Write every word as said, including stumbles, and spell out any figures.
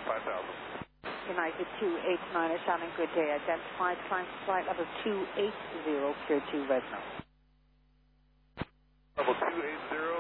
five thousand. United two eight nine is sounding good day. Identified flight, flight level two eight zero, Pier two, Resno. Level two eight zero.